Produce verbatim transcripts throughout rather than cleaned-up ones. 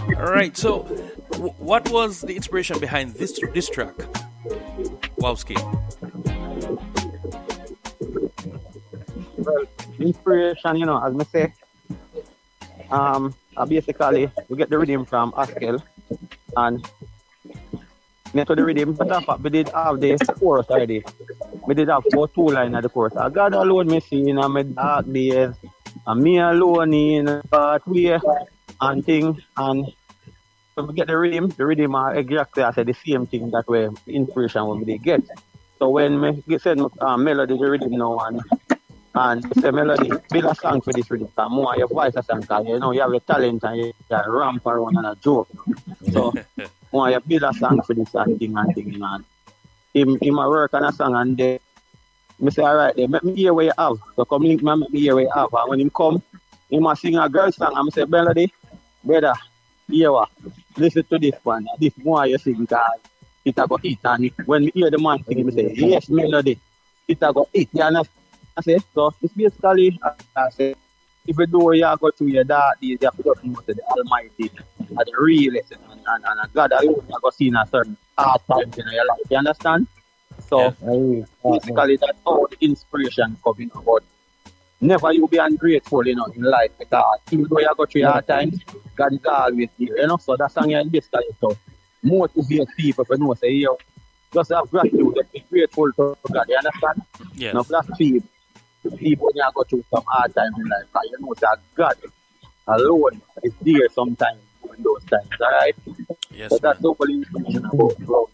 All right. So, w- what was the inspiration behind this this track, Wowski? Well, inspiration, you know, as I say, um, uh, basically we get the rhythm from Haskell and me to the rhythm, but of fact, we did have the chorus already. We did have four two line of the chorus. I God alone me see in my dark days, and me alone in a pathway and thing. And so we get the rhythm, the rhythm are exactly I said the same thing that way inspiration when we get. So when me get send uh, melody the rhythm now and and say melody, build a song for this rhythm. Cause more your voice a song, cause you know you have a talent and you can ramp around and a joke. So more you build a song for this and thing and thing and him him a work on a song and then me say alright then make me hear what you have. So come link me make me hear what you have. And when him come, him a sing a girl song and I say melody, brother, hear what? Listen to this one. This one you sing cause it a go hit and when me hear the man sing, me say yes melody, it a go hit. You understand? I say, so it's basically, I, I say, if you do you go through your dark days, you have to just know to the Almighty, and the real lesson, and, and, and God alone, you go see in a certain hard times in your life, you understand? So, Yeah. basically, that's how the inspiration comes, you know, but never you be ungrateful, you know, in life, because even though you go through your hard times, God is always there, you know, so that's song you basically, so, motivate people to know, say, yo, just have gratitude, just be grateful to God, you understand? Yes. Now, that's people. People when you go through some hard times in life, and you know that God alone is there sometimes in those times, alright? Yes, So that's man. the whole information about growth.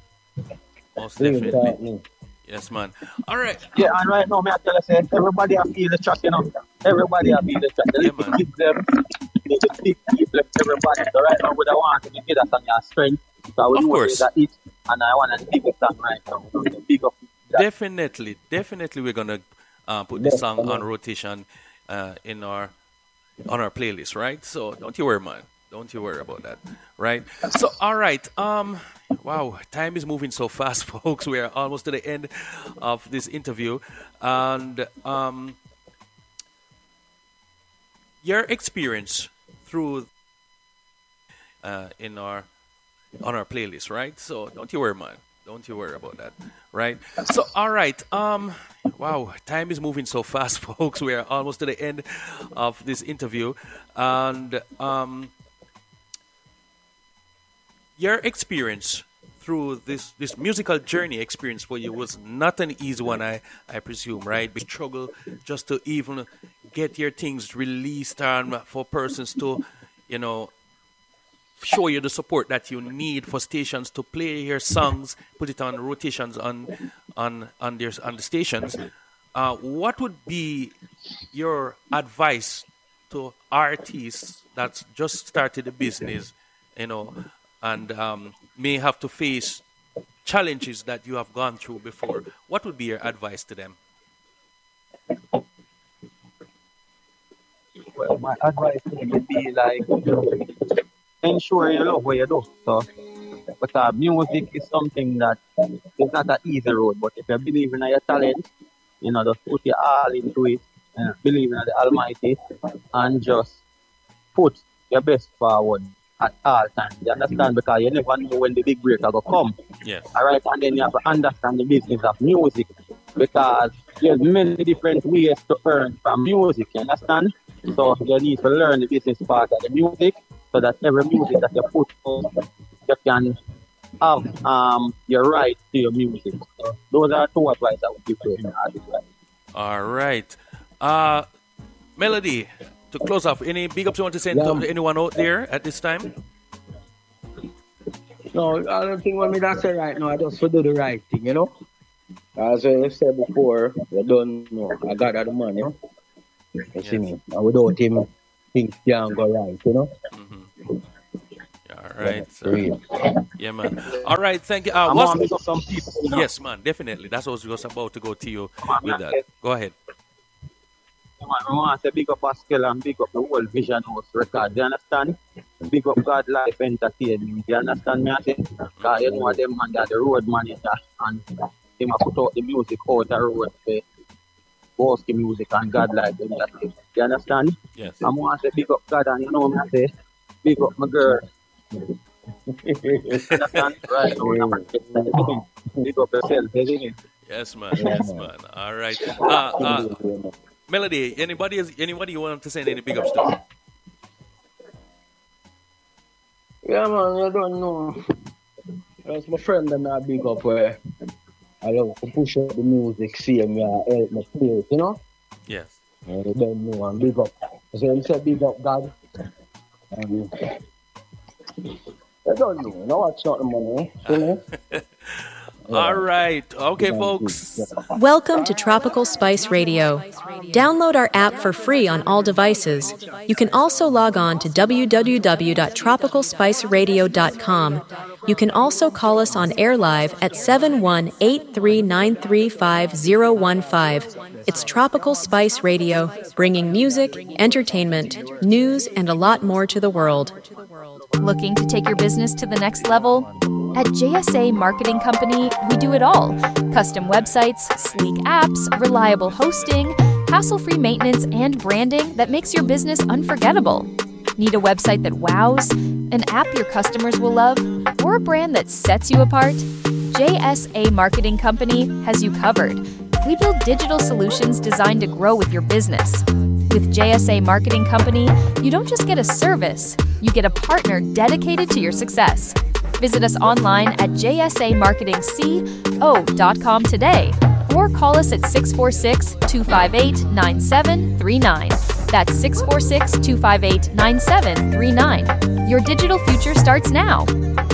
Most definitely. Exactly. Yes, man. All right. Yeah, and right now, may I tell you, say, everybody have feel the track, you know. Everybody have feel the track. The Yeah, little man. kids, them, the big people, everybody. So right now, we don't want to give us on your strength. So I will Of know course. that it, and I want to big up right now. You know, big up that. Definitely, definitely, we're gonna uh, put this song on rotation uh, in our on our playlist, right? So don't you worry, man. Don't you worry about that, right? So all right, um, wow, time is moving so fast, folks. We are almost to the end of this interview, and um, your experience through uh, in our on our playlist, right? So don't you worry, man. Don't you worry about that, right? So, all right. Um, wow, time is moving so fast, folks. We are almost to the end of this interview, and um, your experience through this this musical journey experience for you was not an easy one, I I presume, right? We struggle just to even get your things released and for persons to, you know, show you the support that you need for stations to play your songs, put it on rotations on on on their on the stations. Uh, what would be your advice to artists that just started the business, you know, and um, may have to face challenges that you have gone through before? What would be your advice to them? Well, my advice would be like, ensure you love what you do. So, because music is something that is not an easy road, but if you believe in your talent, you know, just put your all into it, and believe in the Almighty, and just put your best forward at all times. You understand? Because you never know when the big break will come. Yes. All right, and then you have to understand the business of music because there's many different ways to earn from music. You understand? So you need to learn the business part of the music so that every music that you put out, you can have um your right to your music. So those are two advice I would give to an artist. All right. Uh, Melody, to close off, any big ups you want to send Yeah. to anyone out there at this time? No, I don't think what me that say right now, I just to do the right thing, you know. As I said before, you don't know. I got that man, you know. You see Yes. me? And without him, things can't go right, you know. Mm-hmm. All right. So, Real. yeah, man. All right. Thank you. Uh, I'm what's on because some people, you know, yes, man. Definitely. That's what I was just about to go to you I'm with not that. saying, Go ahead. I want to say big up Pascal and big up the whole Vision House record. You understand? Big up God Life Entertainment. You understand me? I say, because you know them man that the road manager and him a put out the music out the road for Bosky Music and God Life Entertainment. You understand? Yes. I want to say big up God and you know me I say, big up my girl. Understand? Right. So we never get that. Big up yourself, isn't it? Yes, man. Yes, man. All right. Uh, uh, Melody, anybody is anybody you want to send any big ups to? Yeah, man, you don't know. That's my friend and I big up where I love to push up the music, see him, yeah, help me play it, you know? Yes. And you don't know, and big up. So him say big up God. And I don't know, you know what's not the money, you know? All right. Okay, folks. Welcome to Tropical Spice Radio. Download our app for free on all devices. You can also log on to w w w dot tropical spice radio dot com. You can also call us on air live at seven one eight three nine three five zero one five. It's Tropical Spice Radio, bringing music, entertainment, news, and a lot more to the world. Looking to take your business to the next level? At J S A Marketing Company, we do it all. Custom websites, sleek apps, reliable hosting, hassle-free maintenance, and branding that makes your business unforgettable. Need a website that wows? An app your customers will love? Or a brand that sets you apart? J S A Marketing Company has you covered. We build digital solutions designed to grow with your business. With J S A Marketing Company, you don't just get a service, you get a partner dedicated to your success. Visit us online at j s a marketing co dot com today or call us at six four six, two five eight, nine seven three nine. That's six four six, two five eight, nine seven three nine. Your digital future starts now.